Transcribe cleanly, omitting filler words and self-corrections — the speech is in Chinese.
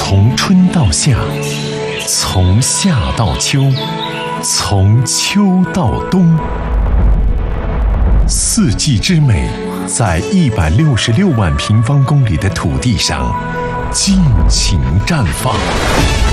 从春到夏，从夏到秋，从秋到冬，四季之美在166万平方公里的土地上尽情绽放。